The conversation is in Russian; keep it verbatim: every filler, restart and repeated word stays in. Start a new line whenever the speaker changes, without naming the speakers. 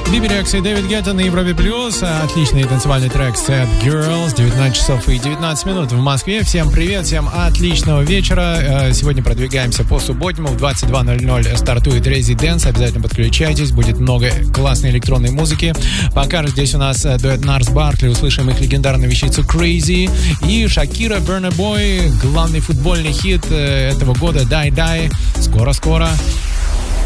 Биби Рекс и Дэвид Гетта на Европе Плюс. Отличный танцевальный трек Sad Girls. девятнадцать часов и девятнадцать минут в Москве. Всем привет, всем отличного вечера. Сегодня продвигаемся по субботнему. В двадцать два ноль ноль стартует Residence. Обязательно подключайтесь. Будет много классной электронной музыки. Пока же здесь у нас дуэт Нарс Баркли. Услышим их легендарную вещицу Crazy. И Шакира, Burna Boy. Главный футбольный хит этого года Die Die. Скоро-скоро.